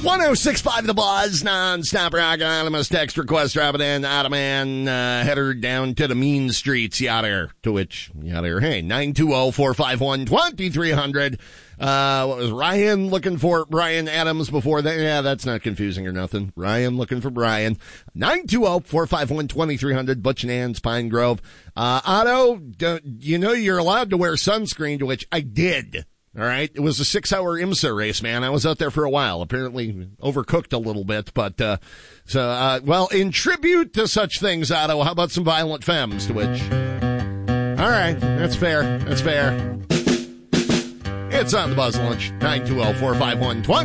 1065 The Buzz, non-stop rock anonymous text request dropping in. Ottoman, header down to the mean streets, yada. To which, yada, hey, 920-451-2300. What was Ryan looking for? Brian Adams before that? Yeah, that's not confusing or nothing. Ryan looking for Brian. 920-451-2300, Butch and Ann's Pine Grove. Otto, you know you're allowed to wear sunscreen, to which I did. All right. It was a 6-hour IMSA race, man. I was out there for a while. Apparently overcooked a little bit, but, well, in tribute to such things, Otto, how about some Violent Femmes, to which, all right, that's fair. That's fair. It's on the Buzz Lunch, 920-451-20.